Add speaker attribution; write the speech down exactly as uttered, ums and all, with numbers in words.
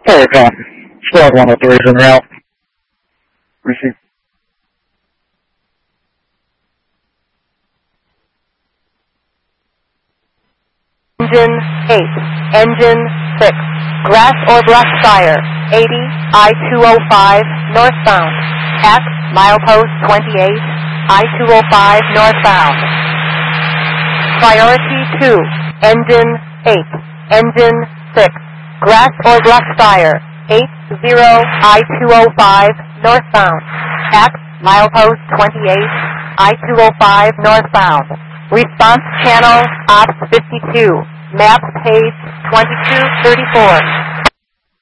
Speaker 1: Hey, Con. Squad one oh three is en route. Receive.
Speaker 2: Engine eight, Engine six, Grass or Brush Fire, eighty, I two oh five, northbound. X, milepost twenty-eight, I two oh five, northbound. Priority two, Engine eight, Engine six, Grass or Brush Fire, eighty, I two oh five, northbound. X, milepost twenty-eight, I two oh five, northbound. Response channel, Ops fifty-two, map page twenty-two thirty-four.